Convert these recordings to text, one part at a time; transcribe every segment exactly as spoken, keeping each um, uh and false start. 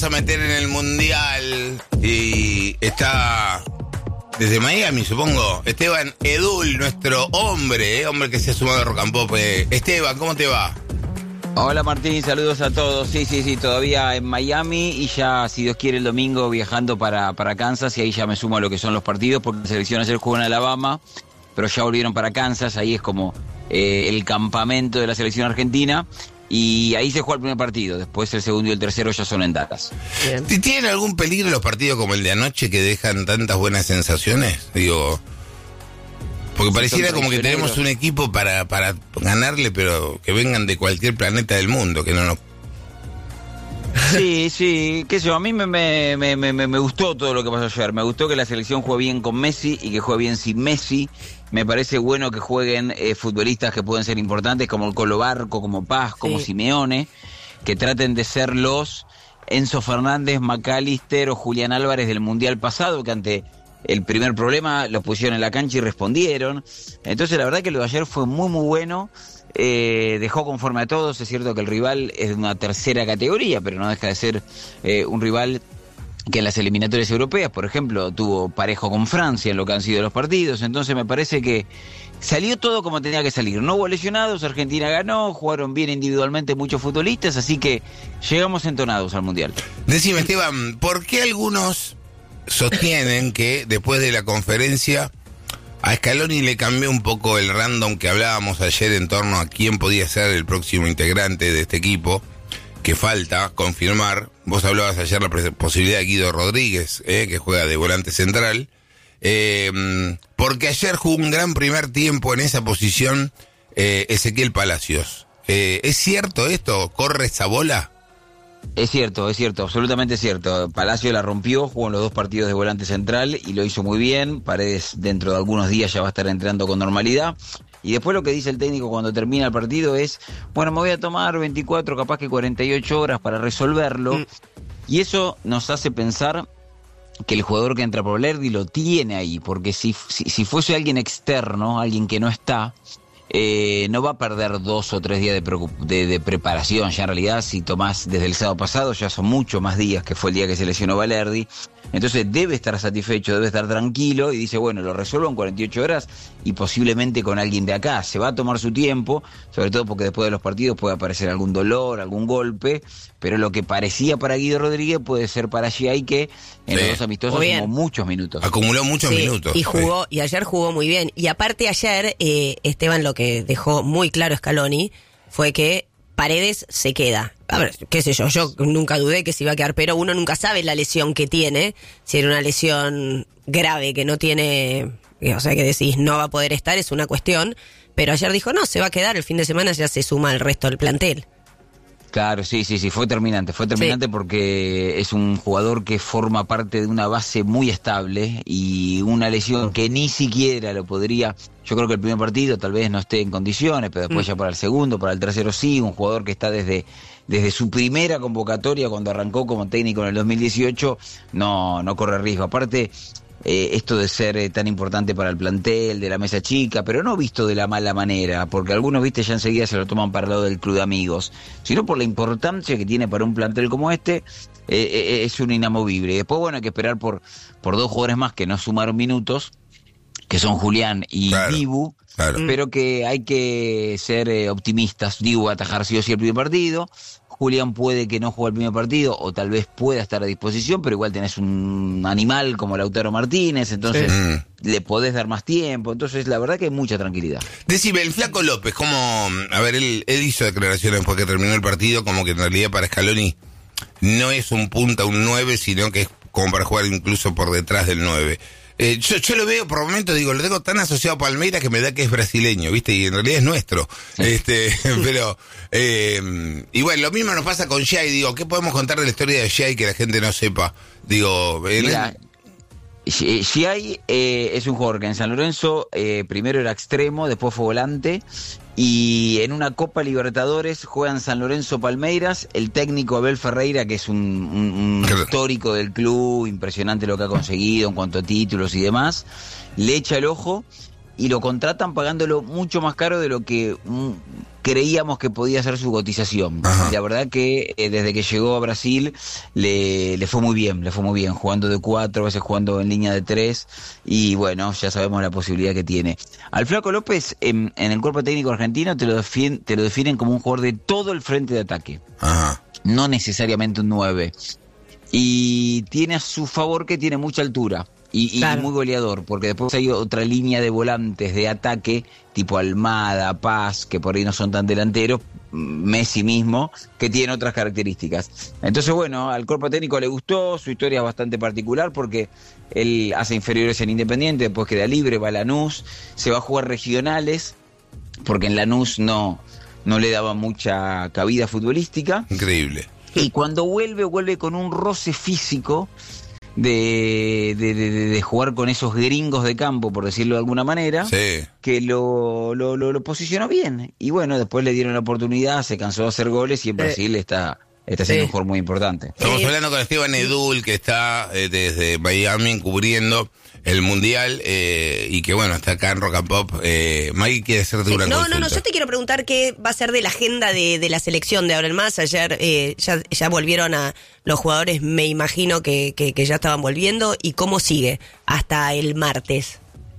vamos a meter en el Mundial. Y está desde Miami, supongo, Esteban Edul, nuestro hombre, eh, hombre que se ha sumado a Rock and Pop. Eh. Esteban, ¿cómo te va? Hola Martín, saludos a todos. Sí, sí, sí, todavía en Miami y ya, si Dios quiere, el domingo viajando para, para Kansas, y ahí ya me sumo a lo que son los partidos, porque la selección ayer jugó en Alabama, pero ya volvieron para Kansas. Ahí es como eh, el campamento de la selección argentina, y ahí se juega el primer partido. Después el segundo y el tercero ya son en Dallas. Bien. ¿Tienen algún peligro los partidos como el de anoche que dejan tantas buenas sensaciones? Digo, porque pareciera como que tenemos un equipo para, para ganarle, pero que vengan de cualquier planeta del mundo, que no nos... Sí, sí, qué sé yo, a mí me, me, me, me, me gustó todo lo que pasó ayer. Me gustó que la selección juegue bien con Messi y que juegue bien sin Messi. Me parece bueno que jueguen eh, futbolistas que pueden ser importantes, como el Colo Barco, como Paz, como sí. Simeone, que traten de ser los Enzo Fernández, McAllister o Julián Álvarez del Mundial pasado, que ante el primer problema los pusieron en la cancha y respondieron. Entonces la verdad que lo de ayer fue muy muy bueno. Eh, dejó conforme a todos. Es cierto que el rival es de una tercera categoría, pero no deja de ser eh, un rival que en las eliminatorias europeas, por ejemplo, tuvo parejo con Francia en lo que han sido los partidos. Entonces me parece que salió todo como tenía que salir. No hubo lesionados, Argentina ganó, jugaron bien individualmente muchos futbolistas, así que llegamos entonados al Mundial. Decime, Esteban, ¿por qué algunos sostienen que después de la conferencia a Scaloni le cambió un poco el random que hablábamos ayer en torno a quién podía ser el próximo integrante de este equipo, que falta confirmar? Vos hablabas ayer la posibilidad de Guido Rodríguez, eh, que juega de volante central, eh, porque ayer jugó un gran primer tiempo en esa posición eh, Ezequiel Palacios. Eh, ¿Es cierto esto? ¿Corre esa bola? Es cierto, es cierto, absolutamente cierto. Palacio la rompió, jugó en los dos partidos de volante central y lo hizo muy bien. Paredes dentro de algunos días ya va a estar entrenando con normalidad. Y después lo que dice el técnico cuando termina el partido es, bueno, me voy a tomar veinticuatro, capaz que cuarenta y ocho horas para resolverlo. Mm. Y eso nos hace pensar que el jugador que entra por Lerdi lo tiene ahí, porque si, si, si fuese alguien externo, alguien que no está... Eh, no va a perder dos o tres días de, de, de preparación. Ya en realidad, si tomás desde el sábado pasado, ya son muchos más días que fue el día que se lesionó Valerdi. Entonces debe estar satisfecho, debe estar tranquilo y dice, bueno, lo resuelvo en cuarenta y ocho horas y posiblemente con alguien de acá. Se va a tomar su tiempo, sobre todo porque después de los partidos puede aparecer algún dolor, algún golpe, pero lo que parecía para Guido Rodríguez puede ser para Giai, que en sí. los dos amistosos tuvo muchos minutos. Acumuló muchos sí, minutos. Y jugó, sí. y ayer jugó muy bien. Y aparte ayer, eh, Esteban, lo que dejó muy claro Scaloni fue que Paredes se queda. A ver, qué sé yo, yo nunca dudé que se iba a quedar, pero uno nunca sabe la lesión que tiene, si era una lesión grave que no tiene, o sea, que decís no va a poder estar, es una cuestión, pero ayer dijo no, se va a quedar, el fin de semana ya se suma al resto del plantel. Claro, sí, sí, sí, fue terminante, fue terminante sí. Porque es un jugador que forma parte de una base muy estable y una lesión que ni siquiera lo podría, yo creo que el primer partido tal vez no esté en condiciones, pero después mm. ya para el segundo, para el tercero sí, un jugador que está desde, desde su primera convocatoria cuando arrancó como técnico en el dos mil dieciocho, no, no corre riesgo. Aparte, Eh, esto de ser eh, tan importante para el plantel, de la mesa chica, pero no visto de la mala manera, porque algunos, viste, ya enseguida se lo toman para el lado del club de amigos, sino por la importancia que tiene para un plantel como este, eh, eh, es un inamovible. Y después, bueno, hay que esperar por, por dos jugadores más que no sumaron minutos, que son Julián y claro, Dibu, claro. pero que hay que ser eh, optimistas. Dibu va a atajar sí o sí el primer partido, Julián puede que no juegue el primer partido o tal vez pueda estar a disposición, pero igual tenés un animal como Lautaro Martínez, entonces sí. le podés dar más tiempo. Entonces la verdad que hay mucha tranquilidad. Decime, el Flaco López, como, a ver, él, él hizo declaraciones después que terminó el partido, como que en realidad para Scaloni no es un punta, un nueve, sino que es como para jugar incluso por detrás del nueve. Eh, yo, yo lo veo por momentos, digo, lo tengo tan asociado a Palmeiras que me da que es brasileño, ¿viste? Y en realidad es nuestro. Sí. Este, pero, eh, y bueno, lo mismo nos pasa con Giai, digo, ¿qué podemos contar de la historia de Giai que la gente no sepa? Digo, él... Mira, Giai eh, es un jugador que en San Lorenzo eh, primero era extremo, después fue volante, y en una Copa Libertadores juegan San Lorenzo Palmeiras, el técnico Abel Ferreira, que es un, un, un histórico del club, impresionante lo que ha conseguido en cuanto a títulos y demás, le echa el ojo y lo contratan pagándolo mucho más caro de lo que un, creíamos que podía ser su cotización. Ajá. La verdad que eh, desde que llegó a Brasil le, le fue muy bien, le fue muy bien, jugando de cuatro, a veces jugando en línea de tres, y bueno, ya sabemos la posibilidad que tiene. Al Flaco López, en, en el cuerpo técnico argentino, te lo, defin, te lo definen como un jugador de todo el frente de ataque. Ajá. No necesariamente un nueve. Y tiene a su favor que tiene mucha altura. Y, Claro. y muy goleador, porque después hay otra línea de volantes de ataque, tipo Almada, Paz, que por ahí no son tan delanteros, Messi mismo, que tiene otras características. Entonces, bueno, al cuerpo técnico le gustó, su historia es bastante particular, porque él hace inferiores en Independiente, después queda libre, va a Lanús, se va a jugar regionales, porque en Lanús no, no le daba mucha cabida futbolística. Increíble. Y cuando vuelve, vuelve con un roce físico de, de, de, de jugar con esos gringos de campo, por decirlo de alguna manera, Sí. que lo, lo, lo, lo posicionó bien. Y bueno, después le dieron la oportunidad, se cansó de hacer goles y en Brasil está, está siendo Sí. un jugador muy importante. Estamos Eh, hablando con Esteban Edul, que está eh, desde Miami cubriendo el Mundial eh, y que bueno, está acá en Rock and Pop. Eh, Maggie quiere hacerte una No, consulta. no, no, yo te quiero preguntar qué va a ser de la agenda de, de la selección de ahora en más. Ayer eh, ya, ya volvieron a los jugadores, me imagino que, que, que ya estaban volviendo. ¿Y cómo sigue hasta el martes?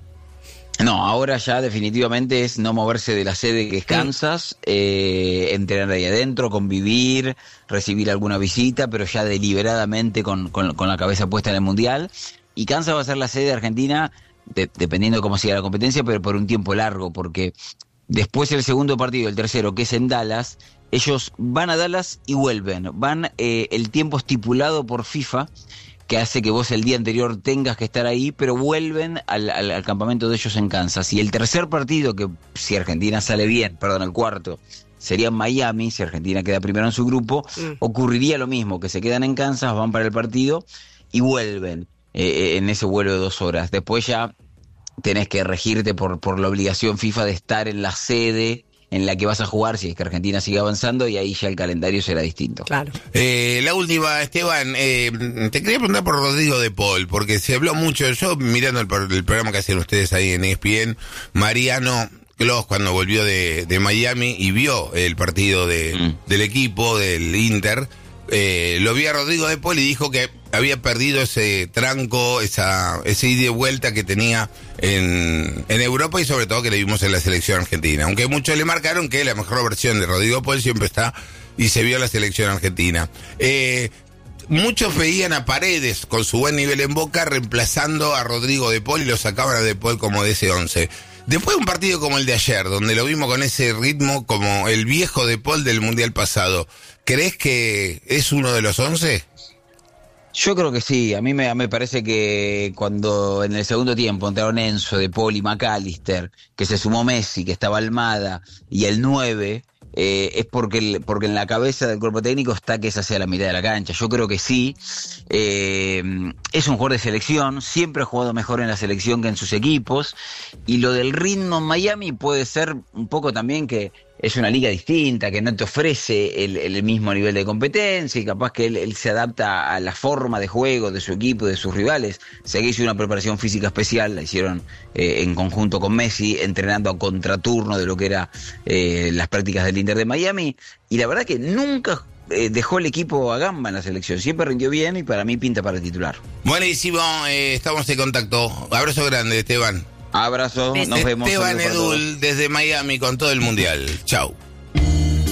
No, ahora ya definitivamente es no moverse de la sede que es Kansas, eh, entrenar ahí adentro, convivir, recibir alguna visita, pero ya deliberadamente con, con, con la cabeza puesta en el Mundial. Y Kansas va a ser la sede de Argentina, de, dependiendo de cómo siga la competencia, pero por un tiempo largo, porque después el segundo partido, el tercero, que es en Dallas, ellos van a Dallas y vuelven. Van eh, el tiempo estipulado por FIFA, que hace que vos el día anterior tengas que estar ahí, pero vuelven al, al, al campamento de ellos en Kansas. Y el tercer partido, que si Argentina sale bien, perdón, el cuarto, sería en Miami, si Argentina queda primero en su grupo, Mm. ocurriría lo mismo, que se quedan en Kansas, van para el partido y vuelven eh, en ese vuelo de dos horas. Después ya tenés que regirte por, por la obligación FIFA de estar en la sede en la que vas a jugar, si es que Argentina sigue avanzando, y ahí ya el calendario será distinto. Claro. Eh, la última, Esteban, eh, te quería preguntar por Rodrigo de Paul, porque se habló mucho, yo mirando el, el programa que hacen ustedes ahí en E S P N, Mariano Clos cuando volvió de, de Miami y vio el partido de, Mm. del equipo, del Inter, eh, lo vio a Rodrigo de Paul y dijo que había perdido ese tranco, esa ese ida y vuelta que tenía en, en Europa y sobre todo que le vimos en la selección argentina. Aunque muchos le marcaron que la mejor versión de Rodrigo de Paul siempre está y se vio en la selección argentina. Eh, muchos veían a Paredes con su buen nivel en Boca reemplazando a Rodrigo de Paul y lo sacaban a de Paul como de ese once. Después de un partido como el de ayer, donde lo vimos con ese ritmo como el viejo de Paul del Mundial pasado, ¿crees que es uno de los once? Yo creo que sí, a mí me, me parece que cuando en el segundo tiempo entraron Enzo, De Paul y McAllister, que se sumó Messi, que estaba Almada, y el nueve, eh, es porque, el- porque en la cabeza del cuerpo técnico está que esa sea la mitad de la cancha. Yo creo que sí, eh, es un jugador de selección, siempre ha jugado mejor en la selección que en sus equipos, y lo del ritmo en Miami puede ser un poco también que es una liga distinta, que no te ofrece el, el mismo nivel de competencia y capaz que él, él se adapta a la forma de juego de su equipo y de sus rivales. Sé que hizo una preparación física especial, la hicieron eh, en conjunto con Messi, entrenando a contraturno de lo que era eh, las prácticas del Inter de Miami, y la verdad que nunca eh, dejó el equipo a gamba en la selección, siempre rindió bien y para mí pinta para titular. Buenísimo, eh, estamos en contacto. Abrazo grande, Esteban. Abrazo, Besos. nos vemos. Esteban Saludos para todos. Edul desde Miami con todo el Mundial. Chau.